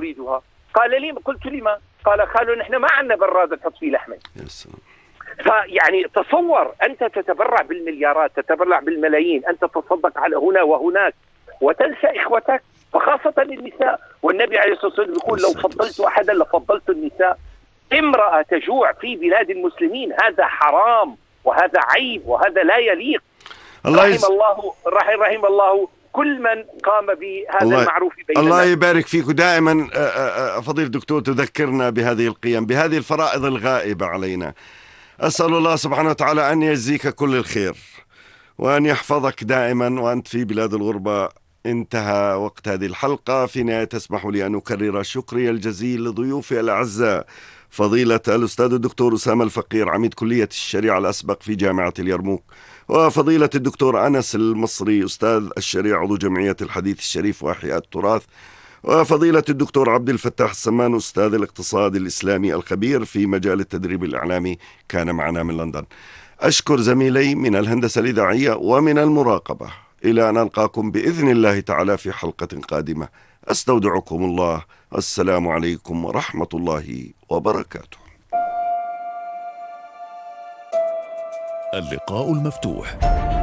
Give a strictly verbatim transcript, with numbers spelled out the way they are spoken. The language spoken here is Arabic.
نريدها. قال لي قلت لما؟ قال قالوا نحن ما عندنا براد نحط فيه لحمة. فيعني تصور أنت تتبرع بالمليارات، تتبرع بالملايين، أنت تصدق على هنا وهناك وتنسى إخوتك، فخاصة النساء. والنبي عليه الصلاة والسلام يقول لو فضلت أحدا لفضلت النساء. امرأة تجوع في بلاد المسلمين هذا حرام وهذا عيب وهذا لا يليق. الله رحم يز... الله رحم, رحم الله كل من قام بهذا الله... المعروف بين الله الناس. يبارك فيك. ودائما فضيلة الدكتور تذكرنا بهذه القيم، بهذه الفرائض الغائبة علينا. أسأل الله سبحانه وتعالى أن يجزيك كل الخير وأن يحفظك دائما وأنت في بلاد الغربة. انتهى وقت هذه الحلقة. في نهاية تسمح لي أن أكرر شكري الجزيل لضيوفي الأعزاء فضيلة الأستاذ الدكتور أسامة الفقير عميد كلية الشريعة الأسبق في جامعة اليرموك، وفضيلة الدكتور أنس المصري أستاذ الشريعة عضو جمعية الحديث الشريف وأحياء التراث، وفضيلة الدكتور عبد الفتاح السمان أستاذ الاقتصاد الإسلامي الخبير في مجال التدريب الإعلامي كان معنا من لندن. أشكر زميلي من الهندسة الإذاعية ومن المراقبة. إلى أن ألقاكم بإذن الله تعالى في حلقة قادمة. أستودعكم الله. السلام عليكم ورحمة الله وبركاته. اللقاء المفتوح.